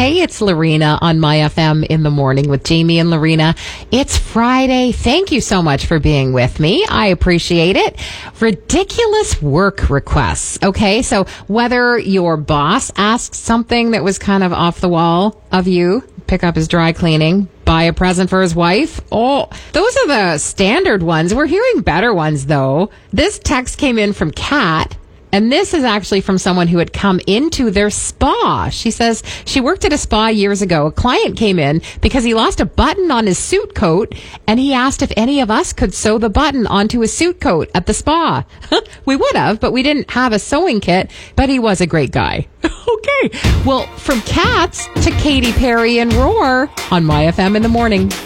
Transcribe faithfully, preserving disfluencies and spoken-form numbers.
Hey, it's Lorena on My F M in the morning with Jamie and Lorena. It's Friday. Thank you so much for being with me. I appreciate it. Ridiculous work requests. Okay, so whether your boss asks something that was kind of off the wall of you, pick up his dry cleaning, buy a present for his wife. Oh, those are the standard ones. We're hearing better ones, though. This text came in from Kat. And this is actually from someone who had come into their spa. She says she worked at a spa years ago. A client came in because he lost a button on his suit coat, and he asked if any of us could sew the button onto his suit coat at the spa. We would have, but we didn't have a sewing kit, but he was a great guy. Okay. Well, from Cats to Katy Perry and Roar on My F M in the morning.